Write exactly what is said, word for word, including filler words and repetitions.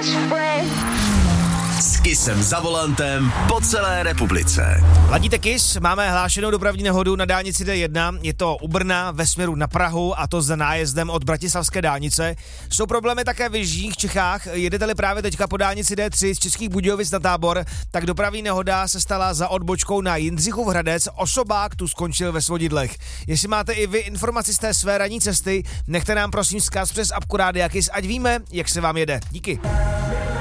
S Kissem za volantem po celé republice. Ladíte Kiss, máme hlášenou dopravní nehodu na dálnici D jedna, je to u Brna ve směru na Prahu a to za nájezdem od Bratislavské dálnice. Jsou problémy také v jižních Čechách, jedete-li právě teďka po dálnici D tři z Českých Budějovic na Tábor, tak dopravní nehoda se stala za odbočkou na Jindřichův Hradec, osobák tu skončil ve svodidlech. Jestli máte i vy informaci z té své ranní cesty, nechte nám prosím vzkaz přes apku Rádia Kiss, ať víme, jak se vám jede. Díky.